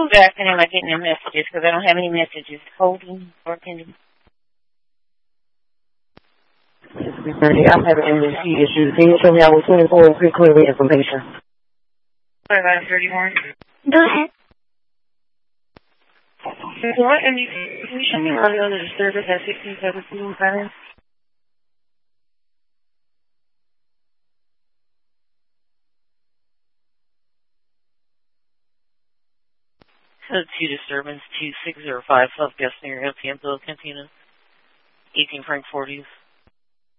Who's asking am I getting their messages? Because I don't have any messages. Holding or pending. I'm having MSC issues. Can you show me I was 24 and pretty clearly information? Sorry about 31. Go ahead. What? And can you show me audio to the service at 1617 Fire? Code 2 disturbance 2605 South Gas near LTM Cantina. 18 Frank 40s.